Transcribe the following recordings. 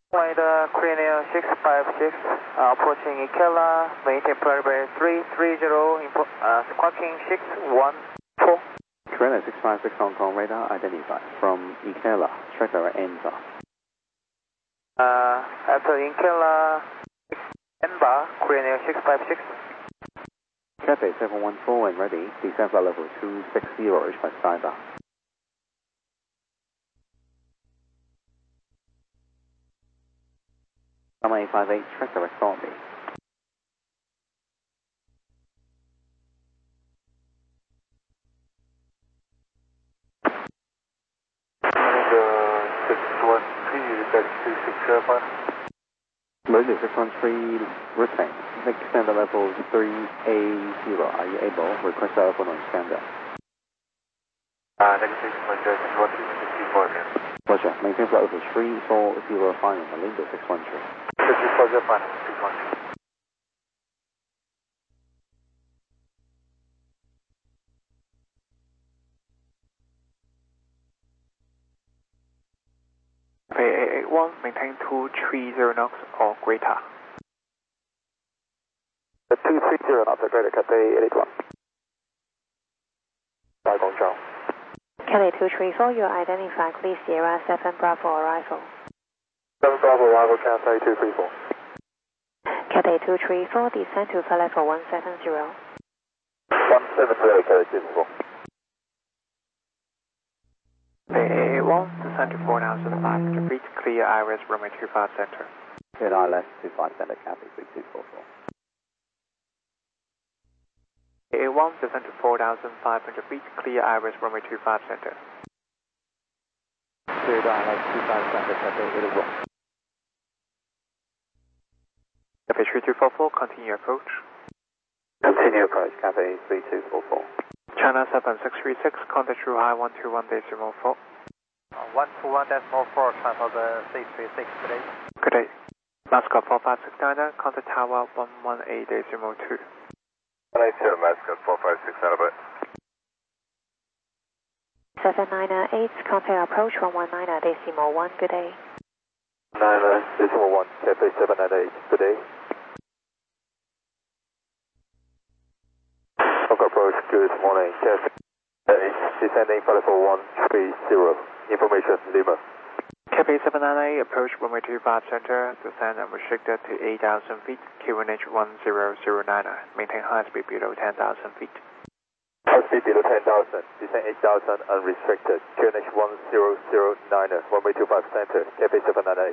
Flight Korean Air 656, approaching Ikela, maintain Parameter 330, squawking 614. Korean Air 656 Hong Kong radar identified from Ikela, track direct ENVA. After Ikela, ENVA, Korean Air 656. Cathay 714 and ready, descent flight level 260, request SkyBar. Runway 58, track direct Stormy. Merger 613, retain. Next standard level 3A0. Are you able? Request telephone on standard. Negative, Merger 613, Pleasure. Maintain flight level 340, final, Malingo 613. Pleasure, final, 613. A81, maintain 230 knots or greater. 230 knots or greater, Cathay 81. Bye, Gongzhou. Cathay 234, you are identified, please Sierra 7 Bravo arrival. 7 Bravo arrival, Cathay 234. Cathay 234, descend to flight level 170. 170, Cathay 234. A81, descend to 4,500 feet, clear Iris runway 25 center. Clear ILS 25 center, Cathay 3244. A1, descend to 4,500 feet, clear Iris runway 25 center. Clear ILS 25 center, Cathay 81. Cathay 3244, continue approach. Continue approach, Cathay 3244. China 7636, contact through high 121.4. 121.4, transfer the 636 today. Good day. Mascot 4569, contact tower 118.02. 180, Mascot 456 Alabama. 798, contact approach 119.1, good day. 9.1, Cathay 798, good day. Approach, good morning, Cathay. Descending flight level 130. Information, Lima. Cathay 798, approach runway 25 center, descend unrestricted to 8,000 feet, QNH 1009, maintain high speed below 10,000 feet. High speed below 10,000, descend 8,000 unrestricted, QNH 1009, runway 25 center, Cathay 798.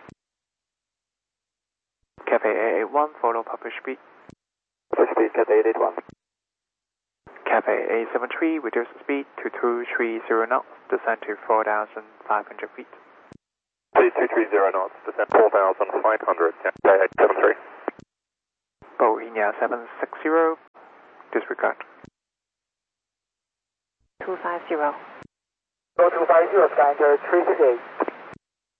Cathay A81, follow published speed. Published speed, Cathay 881. Cathay A73, reduce speed to 230 knots, descend to 4,500 feet. 230 knots, descend 4,500, Cathay 73. Bohemia 760, disregard. 250. 250, Skyenter 368.